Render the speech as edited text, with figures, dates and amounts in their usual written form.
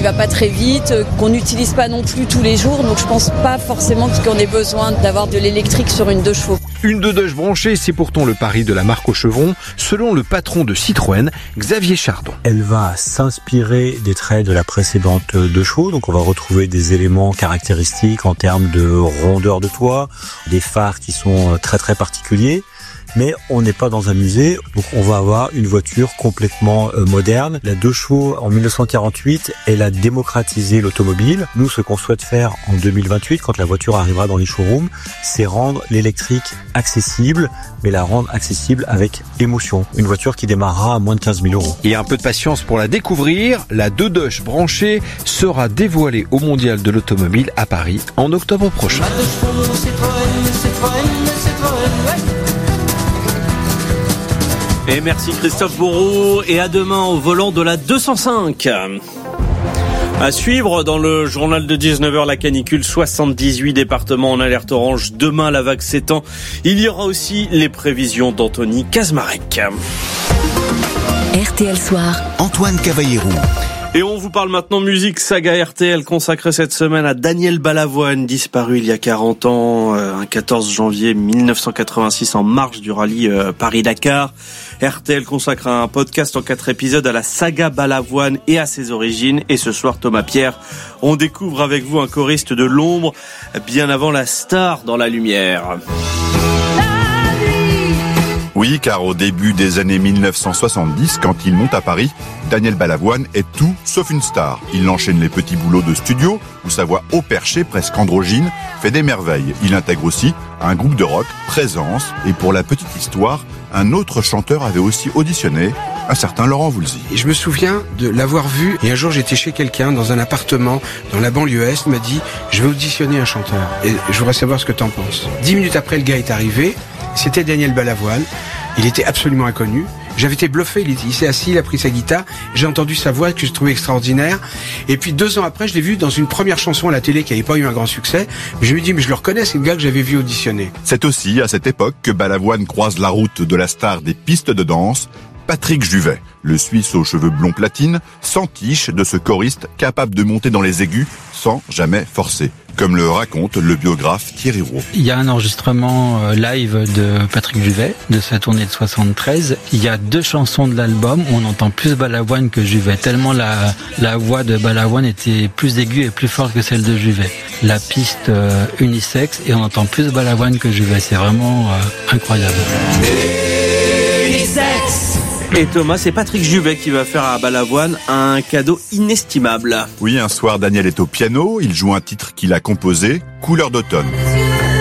qui va pas très vite, qu'on n'utilise pas non plus tous les jours. Donc je pense pas forcément qu'on ait besoin d'avoir de l'électrique sur une 2 chevaux. Une 2 branchée, c'est pourtant le pari de la marque aux chevrons, selon le patron de Citroën, Xavier Chardon. Elle va s'inspirer des traits de la précédente 2 chevaux, donc on va retrouver des éléments caractéristiques en termes de rondeur de toit, des phares qui sont très très particuliers. Mais on n'est pas dans un musée, donc on va avoir une voiture complètement moderne. La 2 chevaux, en 1948, elle a démocratisé l'automobile. Nous, ce qu'on souhaite faire en 2028, quand la voiture arrivera dans les showrooms, c'est rendre l'électrique accessible, mais la rendre accessible avec émotion. Une voiture qui démarrera à moins de 15 000 €. Et un peu de patience pour la découvrir, la 2 branchée sera dévoilée au Mondial de l'Automobile à Paris en octobre prochain. Et merci Christophe Bourreau, et à demain au volant de la 205. À suivre dans le journal de 19h, la canicule, 78 départements en alerte orange. Demain, la vague s'étend. Il y aura aussi les prévisions d'Anthony Kazmarek. RTL Soir, Antoine Cavallero. Et on vous parle maintenant musique. Saga RTL consacrée cette semaine à Daniel Balavoine, disparu il y a 40 ans, un 14 janvier 1986 en marge du rallye Paris-Dakar. RTL consacre un podcast en 4 épisodes à la saga Balavoine et à ses origines. Et ce soir, Thomas Pierre, on découvre avec vous un choriste de l'ombre, bien avant la star dans la lumière. Oui, car au début des années 1970, quand il monte à Paris, Daniel Balavoine est tout sauf une star. Il enchaîne les petits boulots de studio, où sa voix haut perchée, presque androgyne, fait des merveilles. Il intègre aussi un groupe de rock, Présence, et pour la petite histoire, un autre chanteur avait aussi auditionné, un certain Laurent Voulzy. Et je me souviens de l'avoir vu, et un jour j'étais chez quelqu'un dans un appartement dans la banlieue est, il m'a dit « Je vais auditionner un chanteur, et je voudrais savoir ce que t'en penses ». 10 minutes après, le gars est arrivé, c'était Daniel Balavoine, il était absolument inconnu. J'avais été bluffé, il s'est assis, il a pris sa guitare, j'ai entendu sa voix que je trouvais extraordinaire. Et puis 2 ans après, je l'ai vu dans une première chanson à la télé qui n'avait pas eu un grand succès. Je me dis, mais je le reconnais, c'est le gars que j'avais vu auditionner. C'est aussi à cette époque que Balavoine croise la route de la star des pistes de danse, Patrick Juvet. Le Suisse aux cheveux blonds platine s'entiche de ce choriste capable de monter dans les aigus sans jamais forcer, comme le raconte le biographe Thierry Roux. Il y a un enregistrement live de Patrick Juvet, de sa tournée de 73. Il y a 2 chansons de l'album où on entend plus Balavoine que Juvet, tellement la voix de Balavoine était plus aiguë et plus forte que celle de Juvet. La piste unisexe, et on entend plus Balavoine que Juvet. C'est vraiment incroyable. Unisexe. Et Thomas, c'est Patrick Juvet qui va faire à Balavoine un cadeau inestimable. Oui, un soir, Daniel est au piano, il joue un titre qu'il a composé, Couleur d'automne.